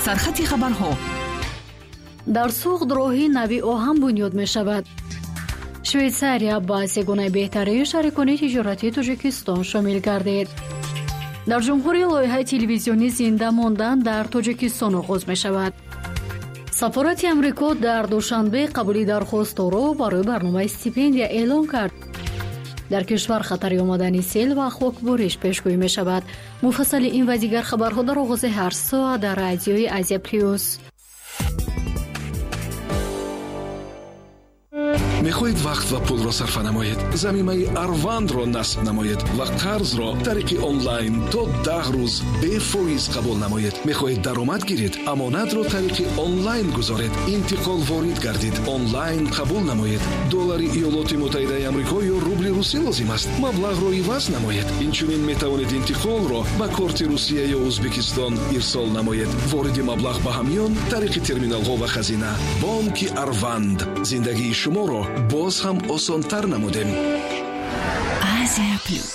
سرخط خبرها. در سوخت راهی نوی آهن بنیاد می شود. شویتساریا با سگونه بهتری شریکان تجارتی تاجیکستان شامل گردید. در جمهوری لایحه تلویزیونی زنده ماندن در تاجیکستان آغاز می شود. سفارت امریکا در دوشنبه قبولی درخواست را برای برنامه استیپندیا اعلام کرد. در کشور خطر آمدن سیل و خاکباریش پیشگویی می شود. مفصل این و دیگر خبرها در آغاز هر ساعت در رادیوی آسیا پلیوس. می‌خواهید وقت و پول را صرف نمایید؟ ضمیمه اروند را نصب نمایید و قرض را طریق آنلاین تا 10 روز بی فایز قبول نمایید. می‌خواهید درآمد گیرید؟ امانت را طریق آنلاین گذارید. انتقال وارد گردید. آنلاین قبول نمایید. دلار ایالات متحده آمریکا یا روبل روسی لازم است. مبلغ را عوض نمایید. اینچنین می‌توانید انتقال را با کارت روسیه یا ازبکستان ارسال نمایید. وارد مبلغ به همان طریق ترمینال‌ها و خزینه. بانک اروند زندگی شما را باز هم آسان‌تر نمودیم. آسیا پلیوس.